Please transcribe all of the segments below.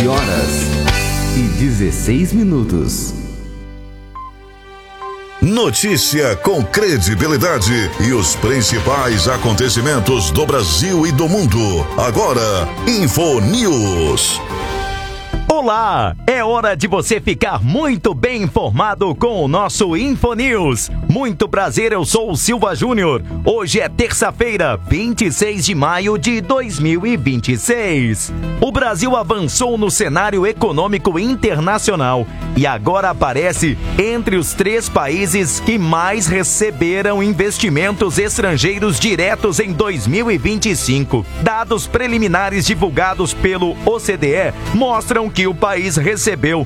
11h16. Notícia com credibilidade e os principais acontecimentos do Brasil e do mundo. Agora, Infonews. Olá, é hora de você ficar muito bem informado com o nosso Infonews. Muito prazer, eu sou o Silva Júnior. Hoje é terça-feira, 26 de maio de 2026. O Brasil avançou no cenário econômico internacional e agora aparece entre os 3 países que mais receberam investimentos estrangeiros diretos em 2025. Dados preliminares divulgados pelo OCDE mostram que o país recebeu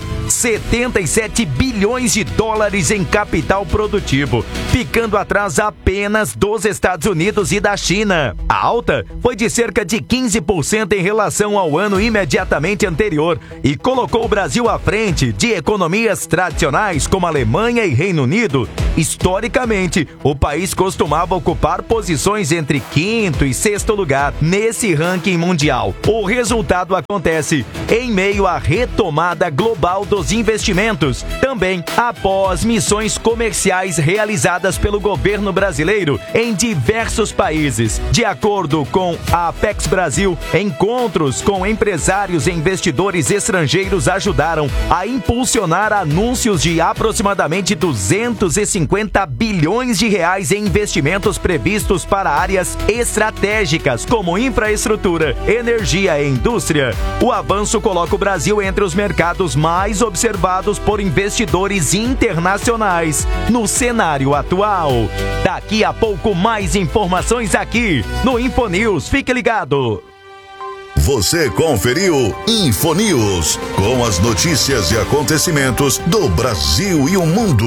77 bilhões de dólares em capital produtivo, ficando atrás apenas dos Estados Unidos e da China. A alta foi de cerca de 15% em relação ao ano imediatamente anterior e colocou o Brasil à frente de economias tradicionais como Alemanha e Reino Unido. Historicamente, o país costumava ocupar posições entre 5º e 6º lugar nesse ranking mundial. O resultado acontece em meio à retomada global dos investimentos, também após missões comerciais realizadas pelo governo brasileiro em diversos países. De acordo com a Apex Brasil, encontros com empresários e investidores estrangeiros ajudaram a impulsionar anúncios de aproximadamente 250 bilhões de reais em investimentos previstos para áreas estratégicas como infraestrutura, energia e indústria. O avanço coloca o Brasil entre os mercados mais observados por investidores internacionais no cenário atual. Daqui a pouco mais informações aqui no Infonews. Fique ligado. Você conferiu Infonews, com as notícias e acontecimentos do Brasil e o mundo.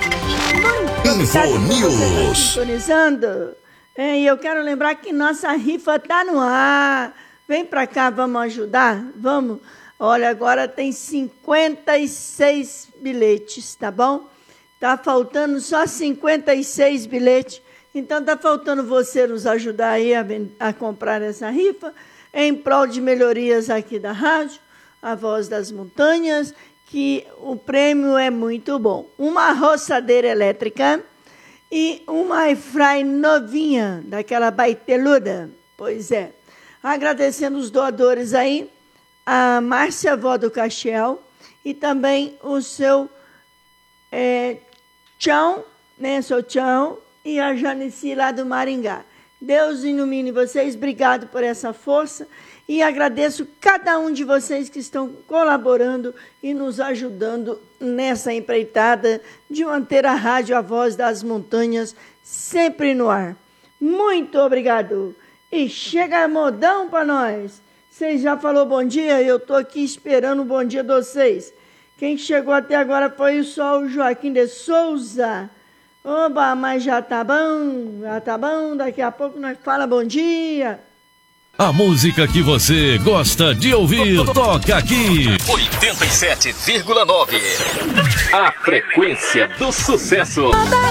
Infonews. Sintonizando. E eu quero lembrar que nossa rifa tá no ar. Vem pra cá, vamos ajudar? Vamos. Olha, agora tem 56 bilhetes, tá bom? Tá faltando só 56 bilhetes. Então tá faltando você nos ajudar aí a comprar essa rifa em prol de melhorias aqui da rádio, a Voz das Montanhas, que o prêmio é muito bom. Uma roçadeira elétrica e uma airfryer novinha, daquela baiteluda. Pois é. Agradecendo os doadores aí, a Márcia Vó do Caxiel e também o seu Tchão, né, seu Tchão, e a Janice lá do Maringá. Deus ilumine vocês, obrigado por essa força e agradeço cada um de vocês que estão colaborando e nos ajudando nessa empreitada de manter a rádio A Voz das Montanhas sempre no ar. Muito obrigado. E chega modão para nós. Vocês já falou bom dia? Eu estou aqui esperando o bom dia de vocês. Quem chegou até agora foi só o Joaquim de Souza. Oba, mas já tá bom. Daqui a pouco nós fala bom dia. A música que você gosta de ouvir, toca aqui. 87,9. A frequência do sucesso.